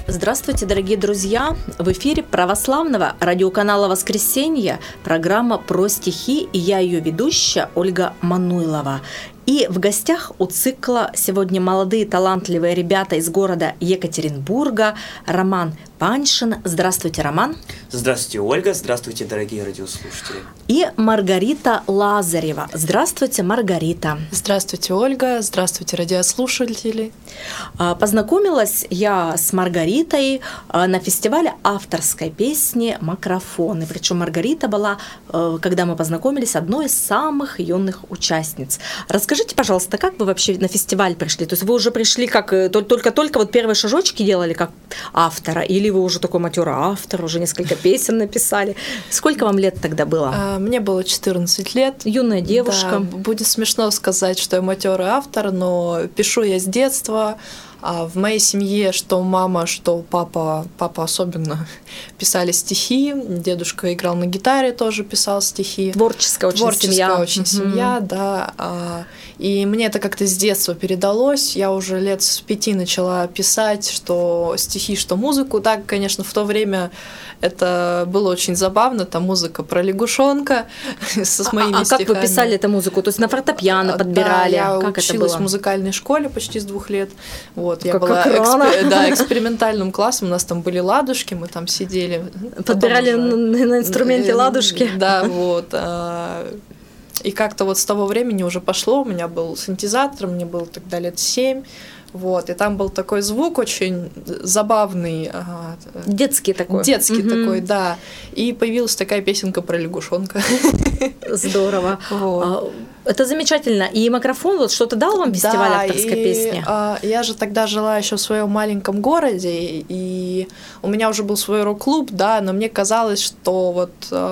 Здравствуйте, дорогие друзья! В эфире православного радиоканала «Воскресенье» программа «Про стихи», и я ее ведущая Ольга Мануйлова. И в гостях у цикла сегодня молодые талантливые ребята из города Екатеринбурга. Роман Паньшин. Здравствуйте, Роман. Здравствуйте, Ольга. Здравствуйте, дорогие радиослушатели. И Маргарита Лазарева. Здравствуйте, Маргарита. Здравствуйте, Ольга. Здравствуйте, радиослушатели. Познакомилась я с Маргаритой на фестивале авторской песни «Макрофоны». Причем Маргарита была, когда мы познакомились, одной из самых юных участниц. Расскажите, пожалуйста, как вы вообще на фестиваль пришли? То есть вы уже пришли как только вот первые шажочки делали как автора, или вы уже такой матерый автор, уже несколько песен написали? Сколько вам лет тогда было? Мне было 14 лет. Юная девушка. Да, будет смешно сказать, что я матерый автор, но пишу я с детства. В моей семье что мама, что папа особенно писали стихи. Дедушка играл на гитаре, тоже писал стихи. Творческая очень семья, да. И мне это как-то с детства передалось. Я уже лет с 5 начала писать, что стихи, что музыку. Так, конечно, в то время это было очень забавно. Там музыка про лягушонка с моими стихами. А как вы писали эту музыку? То есть на фортепиано подбирали? Да, я как училась это было? В музыкальной школе почти с 2 лет. Вот, я как была рано. экспериментальным классом. У нас там были ладушки, мы там сидели. Подбирали на инструменте ладушки? Да, вот. И как-то вот с того времени уже пошло. У меня был синтезатор, мне было тогда лет 7. Вот, и там был такой звук очень забавный. Детский такой. Такой, да. И появилась такая песенка про лягушонка. Здорово. Вот. Это замечательно. И «Макрофон» вот что-то дал вам фестиваль авторской песни? Я же тогда жила еще в своем маленьком городе, и у меня уже был свой рок-клуб, да, но мне казалось, что вот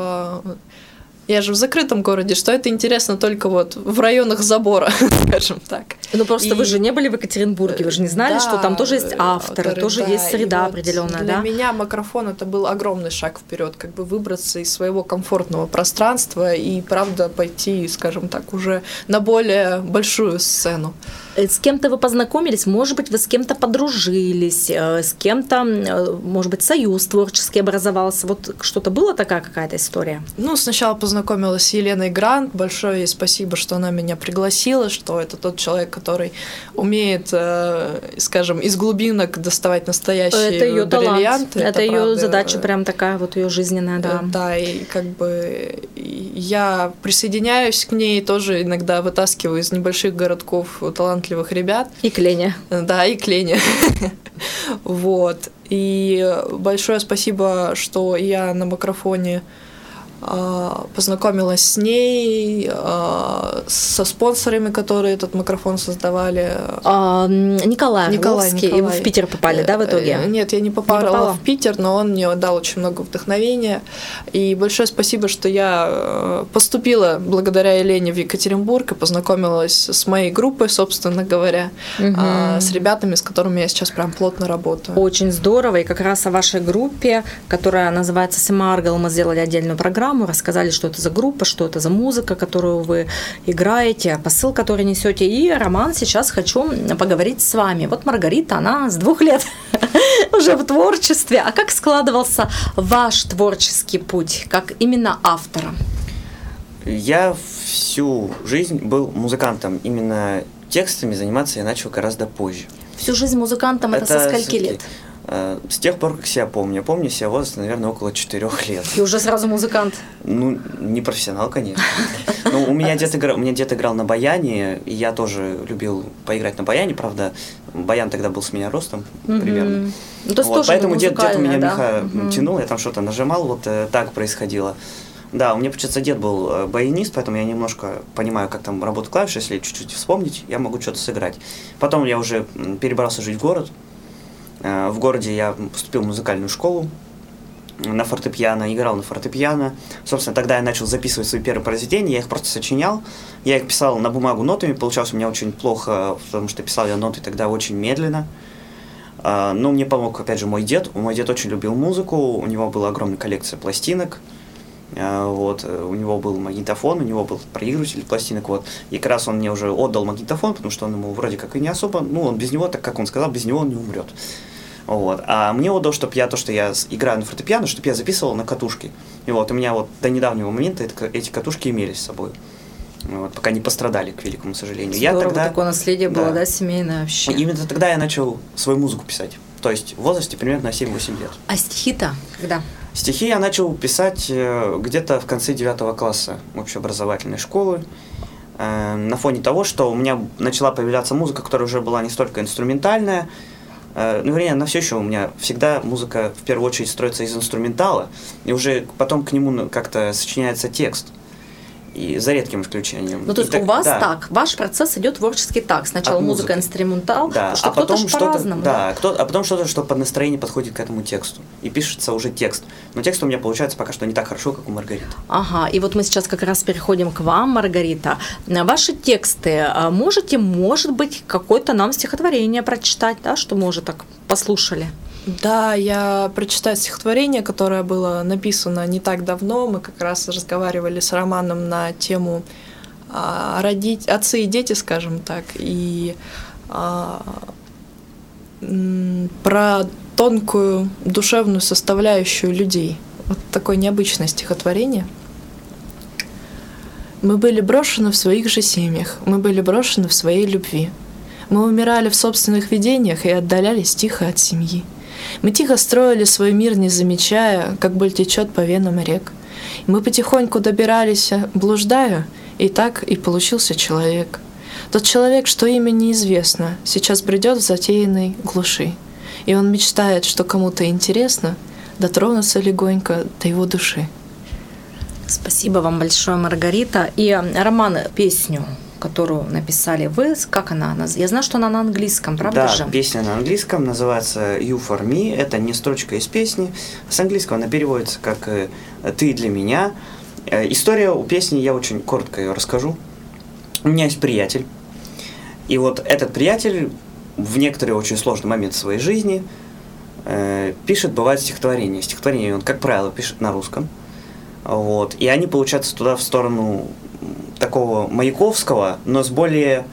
я же в закрытом городе, что это интересно только вот в районах забора, скажем так. Ну просто вы же не были в Екатеринбурге, вы же не знали, что там тоже есть авторы, тоже есть среда определенная, да? Для меня «Макрофон» это был огромный шаг вперед, как бы выбраться из своего комфортного пространства и, правда, пойти, скажем так, уже на более большую сцену. С кем-то вы познакомились, может быть, вы с кем-то подружились, с кем-то, может быть, союз творческий образовался. Вот что-то было такая какая-то история? Ну, сначала познакомилась с Еленой Грант. Большое ей спасибо, что она меня пригласила, что это тот человек, который умеет, скажем, из глубинок доставать настоящие бриллианты. Это ее задача прям такая вот ее жизненная, да. Да, и как бы я присоединяюсь к ней, тоже иногда вытаскиваю из небольших городков талантливых ребят. И к Лене. Да, и к Лене. Вот. И большое спасибо, что я на «Макрофоне» познакомилась с ней, со спонсорами, которые этот «Макрофон» создавали. Николай Орловский. И вы в Питер попали, да, в итоге? Нет, я не попала в Питер, но он мне дал очень много вдохновения. И большое спасибо, что я поступила благодаря Елене в Екатеринбург и познакомилась с моей группой, собственно говоря, с ребятами, с которыми я сейчас прям плотно работаю. Очень здорово. И как раз о вашей группе, которая называется «Семаргл», мы сделали отдельную программу, рассказали, что это за группа, что это за музыка, которую вы играете, посыл, который несете. И, Роман, сейчас хочу поговорить с вами. Вот Маргарита, она с 2 лет уже в творчестве. А как складывался ваш творческий путь, как именно автора? Я всю жизнь был музыкантом. Именно текстами заниматься я начал гораздо позже. Всю жизнь музыкантом это со скольки лет? С тех пор, как себя помню. Я помню себя возраст, наверное, около 4 лет. И уже сразу музыкант? Ну, не профессионал, конечно. Но у меня дед играл на баяне, и я тоже любил поиграть на баяне. Правда, баян тогда был с меня ростом примерно. Поэтому дед у меня меха тянул, я там что-то нажимал, вот так происходило. Да, у меня, получается, дед был баянист, поэтому я немножко понимаю, как там работают клавиши. Если чуть-чуть вспомнить, я могу что-то сыграть. Потом я уже перебрался жить в город. В городе я поступил в музыкальную школу на фортепиано, играл на фортепиано. Собственно, тогда я начал записывать свои первые произведения, я их просто сочинял. Я их писал на бумагу нотами, получалось у меня очень плохо, потому что писал я ноты тогда очень медленно. Но мне помог, опять же, мой дед. Мой дед очень любил музыку, у него была огромная коллекция пластинок. Вот, у него был магнитофон, у него был проигрыватель пластинок, вот, и как раз он мне уже отдал магнитофон, потому что он ему вроде как и не особо, ну, он без него, так как он сказал, без него он не умрет. Вот. А мне удалось, чтобы я играю на фортепиано, чтобы я записывал на катушки. И вот у меня вот до недавнего момента эти катушки имелись с собой. Вот, пока не пострадали, к великому сожалению. Здорово, я тогда, такое наследие было, да, семейное вообще. Именно тогда я начал свою музыку писать. То есть в возрасте примерно 7-8 лет. А стихи-то когда? Стихи я начал писать где-то в конце 9 класса общеобразовательной школы. На фоне того, что у меня начала появляться музыка, которая уже была не столько инструментальная, вернее, она все еще у меня всегда музыка в первую очередь строится из инструментала, и уже потом к нему как-то сочиняется текст. И за редким исключением. Ну, то есть у вас так, ваш процесс идет творческий так. Сначала музыка, инструментал, да, что кто-то же по-разному. Да, а потом что-то, что под настроение подходит к этому тексту. И пишется уже текст. Но текст у меня получается пока что не так хорошо, как у Маргариты. Ага, и вот мы сейчас как раз переходим к вам, Маргарита. Ваши тексты, можете, может быть, какое-то нам стихотворение прочитать, да, что мы уже так послушали? Да, я прочитаю стихотворение, которое было написано не так давно. Мы как раз разговаривали с Романом на тему отцы и дети, скажем так, и про тонкую душевную составляющую людей. Вот такое необычное стихотворение. Мы были брошены в своих же семьях, мы были брошены в своей любви. Мы умирали в собственных видениях и отдалялись тихо от семьи. Мы тихо строили свой мир, не замечая, как боль течет по венам рек. Мы потихоньку добирались, блуждая, и так и получился человек. Тот человек, что имя неизвестно, сейчас бредет в затеянной глуши. И он мечтает, что кому-то интересно дотронуться легонько до его души. Спасибо вам большое, Маргарита. И, Роман, песню, которую написали вы, как она? Я знаю, что она на английском, правда же? Да, песня на английском, называется You for Me, это не строчка из песни, с английского она переводится как «Ты для меня». История у песни, я очень коротко ее расскажу. У меня есть приятель, и вот этот приятель в некоторые очень сложные моменты своей жизни пишет, бывает, стихотворение. Стихотворение он, как правило, пишет на русском. Вот, и они, получается, туда в сторону такого Маяковского, но с более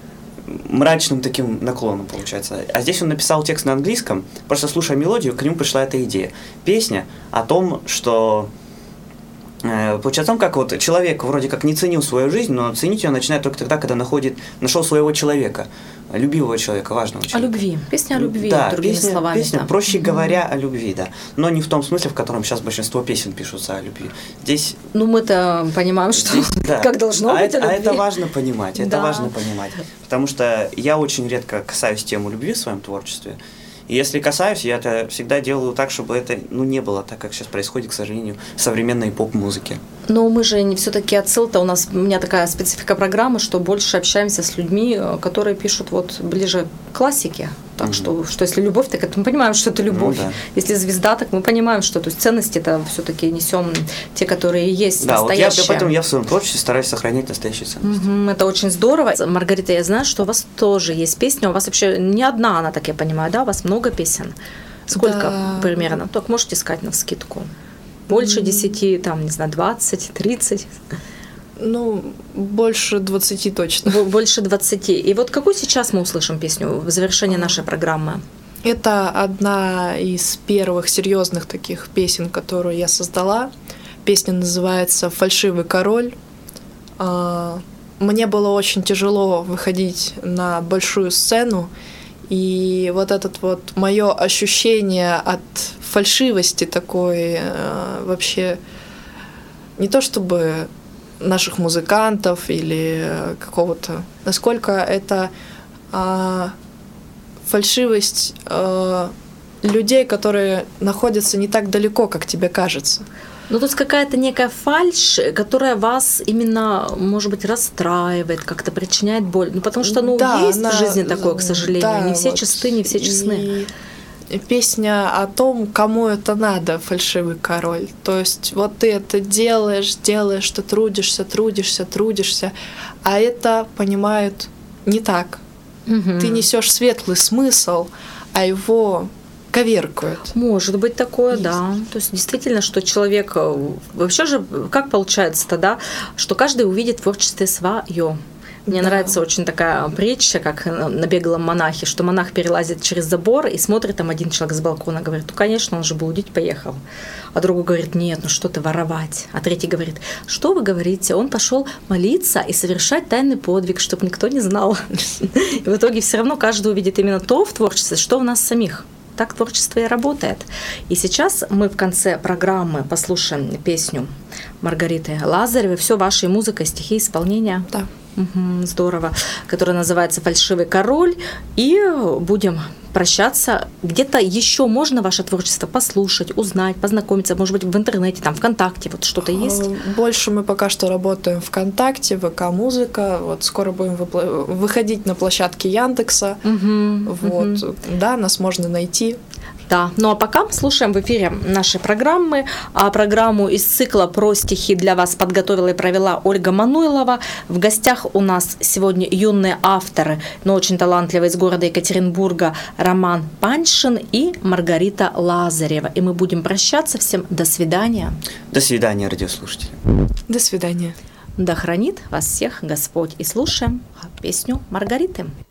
мрачным таким наклоном, получается. А здесь он написал текст на английском, просто слушая мелодию, к нему пришла эта идея. Песня о том, что получается, о том, как вот человек вроде как не ценил свою жизнь, но ценить ее начинает только тогда, когда нашел своего человека, любимого человека, важного человека. О любви. Песня о любви, да, другими словами. Песня, проще говоря, о любви, да. Но не в том смысле, в котором сейчас большинство песен пишутся о любви. Здесь... Ну, мы-то понимаем, что здесь, да. Как должно быть о любви. А это важно понимать, потому что я очень редко касаюсь темы любви в своем творчестве. И если касаюсь, я это всегда делаю так, чтобы это не было так, как сейчас происходит, к сожалению, в современной поп-музыке. Но мы же не все-таки отсыл-то, у меня такая специфика программы, что больше общаемся с людьми, которые пишут вот ближе к классике. Так что если любовь, так это мы понимаем, что это любовь. Ну, да. Если звезда, так мы понимаем, что то есть ценности-то все-таки несем те, которые есть, да, настоящие. Вот поэтому я в своем творчестве стараюсь сохранять настоящие ценности. Это очень здорово. Маргарита, я знаю, что у вас тоже есть песня. У вас вообще не одна она, так я понимаю, да? У вас много песен. Сколько примерно? Так можете сказать навскидку? Больше 10, там, не знаю, 20, 30? Ну, больше 20 точно. Больше 20. И вот какую сейчас мы услышим песню в завершении нашей программы? Это одна из первых серьезных таких песен, которую я создала. Песня называется «Фальшивый король». Мне было очень тяжело выходить на большую сцену, и вот это вот мое ощущение от фальшивости такой вообще не то чтобы наших музыкантов или какого-то, насколько это фальшивость людей, которые находятся не так далеко, как тебе кажется. Ну, тут какая-то некая фальшь, которая вас именно, может быть, расстраивает, как-то причиняет боль. Ну, потому что, есть в жизни такое, к сожалению. Да, не все чисты, не все честны. Песня о том, кому это надо, фальшивый король. То есть вот ты это делаешь, ты трудишься, а это понимают не так. Ты несешь светлый смысл, а его коверкуют. Может быть такое, да. То есть действительно, что человек... Вообще же, как получается тогда, что каждый увидит в творчестве свое. Мне нравится очень такая притча, как на беглом монахе, что монах перелазит через забор и смотрит, там один человек с балкона говорит, ну, конечно, он же блудить поехал. А другой говорит, нет, ну что ты, воровать. А третий говорит, что вы говорите, он пошел молиться и совершать тайный подвиг, чтобы никто не знал. И в итоге все равно каждый увидит именно то в творчестве, что в нас самих. Так творчество и работает. И сейчас мы в конце программы послушаем песню Маргариты Лазаревой. Все вашей музыкой, стихи, исполнения. Да. Угу, здорово. Которая называется «Фальшивый король». И будем прощаться. Где-то еще можно ваше творчество послушать, узнать, познакомиться, может быть, в интернете, там, ВКонтакте, вот что-то есть? Больше мы пока что работаем ВКонтакте, ВК-музыка. Вот скоро будем выходить на площадке Яндекса. Вот. Да, нас можно найти. Да, ну а пока слушаем в эфире наши программы. А программу из цикла про стихи для вас подготовила и провела Ольга Мануйлова. В гостях у нас сегодня юные авторы, но очень талантливые из города Екатеринбурга Роман Паньшин и Маргарита Лазарева. И мы будем прощаться. Всем до свидания. До свидания, радиослушатели. До свидания. Да хранит вас всех Господь. И слушаем песню Маргариты.